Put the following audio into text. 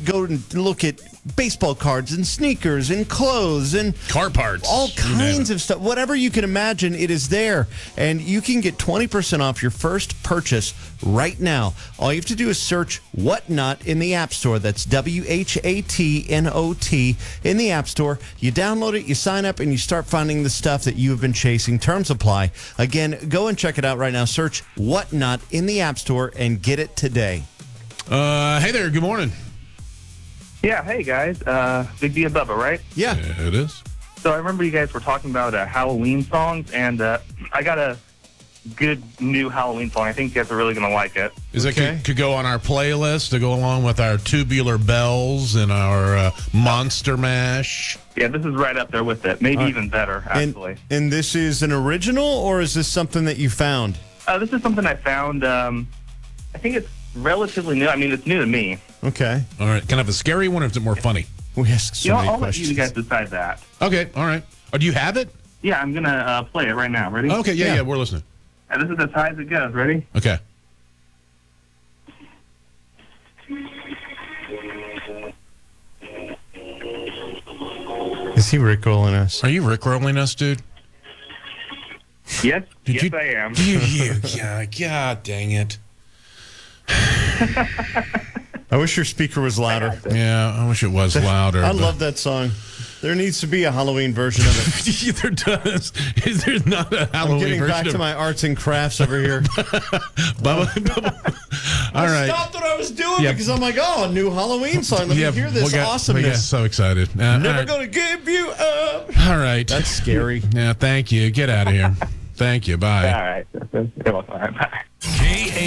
go and look at baseball cards and sneakers and clothes and car parts. All kinds of stuff. Whatever you can imagine, it is there. And you can get 20% off your first purchase right now. All you have to do is search Whatnot in the App Store. That's WHATNOT in the App Store. You download it, you sign up, and you start finding the stuff that you have been chasing. Terms apply. Again, go and check it out right now. Search Whatnot in the App Store and get it today. Hey there, good morning. Yeah, hey guys. Big D and Bubba, right? Yeah. It is. So I remember you guys were talking about Halloween songs, and I got a good new Halloween song. I think you guys are really going to like it. Is it could go on our playlist to go along with our Tubular Bells and our Monster Mash? Yeah, this is right up there with it. Maybe even better, actually. And this is an original, or is this something that you found? This is something I found. I think it's relatively new. I mean, it's new to me. Okay. All right. Can I have a scary one, or is it more funny? We ask so many I'll questions. let you guys decide that. Okay. All right. Oh, do you have it? Yeah, I'm going to play it right now. Ready? Okay. Yeah. We're listening. And this is as high as it goes. Ready? Okay. Is he rickrolling us? Are you rickrolling us, dude? Yes. Did I am. Yeah. God dang it. I wish your speaker was louder. Yeah, I wish it was louder. I love that song. There needs to be a Halloween version of it. There does. Is there not a Halloween I'm getting version back of to my arts and crafts over here. Bubba. All right. I stopped what I was doing because I'm like, a new Halloween song. Let me hear this we got awesomeness. so excited. Never going to give you up. All right. That's scary. Yeah, thank you. Get out of here. Thank you. Bye. All right. You're welcome. All right, bye.